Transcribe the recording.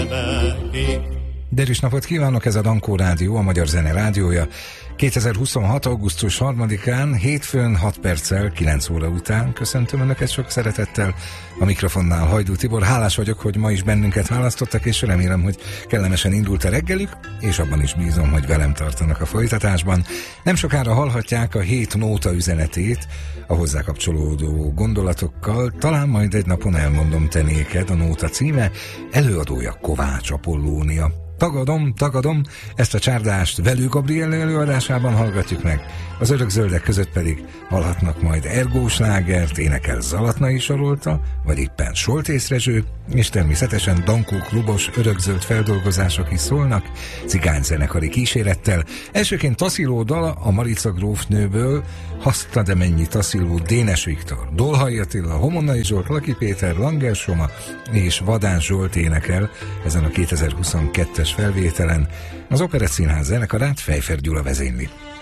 remekék. Derűs napot kívánok, ez a Dankó Rádió, a Magyar Zene Rádiója. 2026. augusztus 3-án, hétfőn 6 perccel 9 óra után köszöntöm Önöket sok szeretettel. A mikrofonnál Hajdú Tibor. Hálás vagyok, hogy ma is bennünket választottak, és remélem, hogy kellemesen indult a reggelük, és abban is bízom, hogy velem tartanak a folytatásban. Nem sokára hallhatják a 7 nóta üzenetét, a hozzá kapcsolódó gondolatokkal. Talán majd egy napon elmondom te néked, a nóta címe, előadója Kovács Apollónia. Tagadom, ezt a csárdást Velő Gabriel előadásában hallgatjuk meg, az örökzöldek között pedig hallhatnak majd Ergó slágert, énekel Zalatnai Sarolta, vagy éppen Soltész Rezső, és természetesen Dankó klubos örökzöld feldolgozások is szólnak, cigányzenekari kísérettel. Elsőként tasziló dal a Marica grófnőből, Haszta de mennyi tasziló, Dénes Viktor, Dolhai Attila, Homonnai Zsolt, Laki Péter, Langer Soma és Vadán Zsolt énekel ezen a 2022-es felvételen. Az Operett Színház zenekarát Fejfer Gyula vezényli.